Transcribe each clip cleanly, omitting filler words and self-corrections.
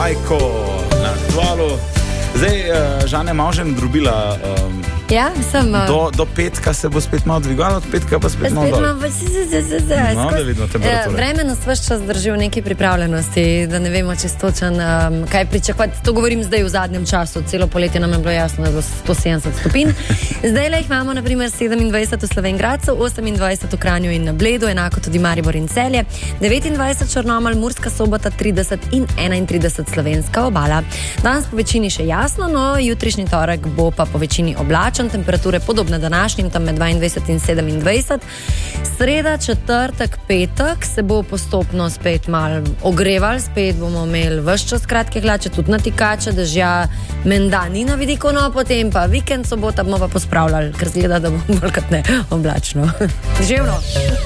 Bajko na Aktualu. Zdaj, Žana je malo že nadrobila. Ja, sem. Do petka se bo spet malo dvigalo, od petka pa spet malo dol. No, da vidimo temperature. Vreme nas ves čas drži v neki pripravljenosti, da ne vemo čez točen, kaj pričakovati. To govorim zdaj v zadnjem času. Celo poletje nam je bilo jasno, da je bilo 170 stopinj. Zdaj jih imamo na primer 27 v Slovenj-Gradcu, 28 v Kranju in na Bledu, enako tudi Maribor in Celje, 29 Črnomelj, Murska Sobota 30 in 31 Slovenska obala. Danes po večini še jasno, no jutrišnji torek bo pa po večini oblačen. Temperature podobne današnjim, tam med 22 in 27. Sreda, četrtek, petek se bo postopno spet malo ogreval, spet bomo imeli ves čas kratke hlače, tudi natikače, dežja menda ni na vidiku, no potem pa vikend, sobota bomo pa pospravljali, ker zgleda, da bo bolj kot ne oblačno. Živno!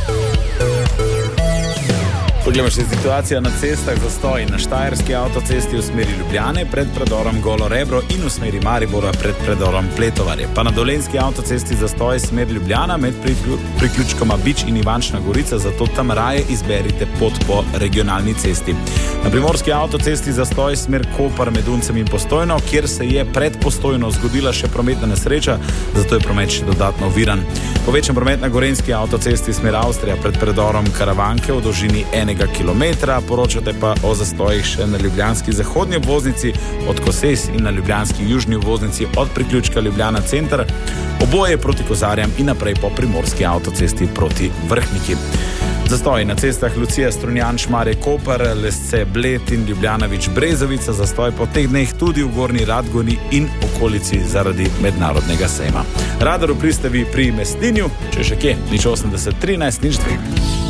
Poglejmo še situacija na cestah, zastoj na Štajerski avtocesti v smeri Ljubljane pred predorom Golo Rebro in v smeri Maribora pred predorom Pletovarje. Pa na Dolenjski avtocesti zastoj smer Ljubljana med priključkoma Bič in Ivančna Gorica, zato tam raje izberite pot po regionalni cesti. Na Primorski avtocesti zastoj smer Kopar med Uncem in Postojno, kjer se je pred Postojno zgodila še prometna nesreča, zato je promet še dodatno oviran. Povečan promet na Gorenjski avtocesti smer Avstrija pred predorom Karavanke v dolžini 1 kilometra, poročate pa o zastojih še na ljubljanski zahodnji obvoznici od Koses in na ljubljanski južni obvoznici od priključka Ljubljana center, oboje proti Kozarjam in naprej po Primorski avtocesti proti Vrhniki. Zastoj na cestah Lucija Strunjan, Šmarje Koper, Lesce Bled in Ljubljanovič Brezovica, zastoj po teh dneh tudi v Gornji Radgoni in okolici zaradi mednarodnega sejma. Radar v Pristavi pri Mestinju, če še kje, 080 13 02.